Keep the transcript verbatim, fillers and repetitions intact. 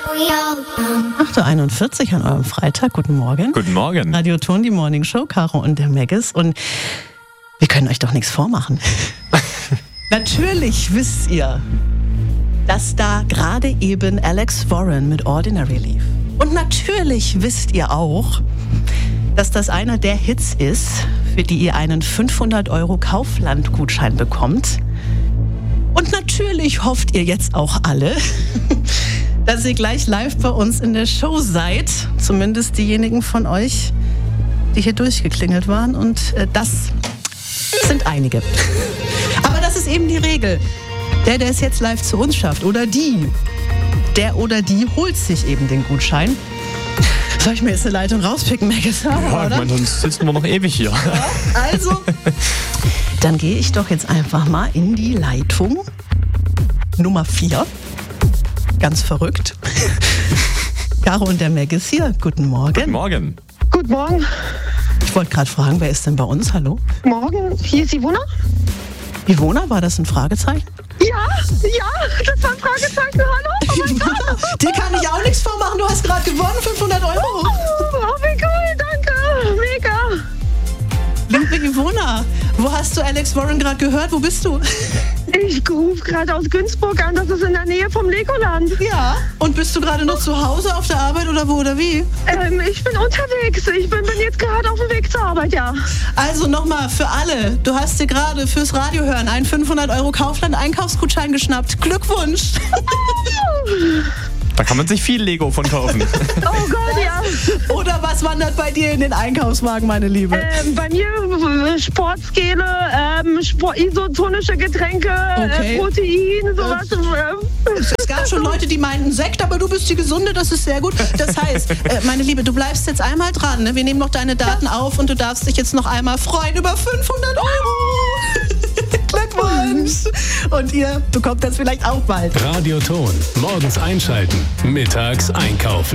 acht Uhr einundvierzig an eurem Freitag. Guten Morgen. Guten Morgen. Radio Ton, die Morning Show, Caro und der Maggis. Und wir können euch doch nichts vormachen. Natürlich wisst ihr, dass da gerade eben Alex Warren mit Ordinary lief. Und natürlich wisst ihr auch, dass das einer der Hits ist, für die ihr einen fünfhundert Euro Kaufland-Gutschein bekommt. Und natürlich hofft ihr jetzt auch alle, dass ihr gleich live bei uns in der Show seid. Zumindest diejenigen von euch, die hier durchgeklingelt waren. Und äh, das sind einige. Aber das ist eben die Regel. Der, der es jetzt live zu uns schafft, oder die, der oder die holt sich eben den Gutschein. Soll ich mir jetzt eine Leitung rauspicken, Maggis? Ja, ich meine, sonst sitzen wir noch ewig hier. Ja, also, dann gehe ich doch jetzt einfach mal in die Leitung Nummer vier. Ganz verrückt. Caro und der Maggis hier. Guten Morgen. Guten Morgen. Guten Morgen. Ich wollte gerade fragen, wer ist denn bei uns? Hallo? Morgen, hier ist Ivona. Ivona, war das ein Fragezeichen? Ja, ja, das war ein Fragezeichen. Hallo? Oh mein Gott. Dir kann ich auch nichts vormachen. Du hast gerade gewonnen, fünfhundert Euro. Oh, oh, wie cool, danke. Mega. Liebe Ivona, wo hast du Alex Warren gerade gehört? Wo bist du? Ich rufe gerade aus Günzburg an, das ist in der Nähe vom Legoland. Ja. Und bist du gerade noch zu Hause auf der Arbeit oder wo oder wie? Ähm, ich bin unterwegs. Ich bin, bin jetzt gerade auf dem Weg zur Arbeit, ja. Also nochmal für alle. Du hast dir gerade fürs Radio hören einen fünfhundert Euro Kaufland-Einkaufsgutschein geschnappt. Glückwunsch. Da kann man sich viel Lego von kaufen. Oh Gott, ja. Oder was wandert bei dir in den Einkaufswagen, meine Liebe? Ähm, bei mir äh, Sportskele, ähm, Sport, isotonische Getränke, Okay. äh, Protein, sowas. Äh, Es gab schon Leute, die meinten Sekt, aber du bist die Gesunde, das ist sehr gut. Das heißt, äh, meine Liebe, du bleibst jetzt einmal dran. Ne? Wir nehmen noch deine Daten auf und du darfst dich jetzt noch einmal freuen über fünfhundert Euro. Glückwunsch. Und ihr bekommt das vielleicht auch bald. Radio Ton. Morgens einschalten, mittags einkaufen.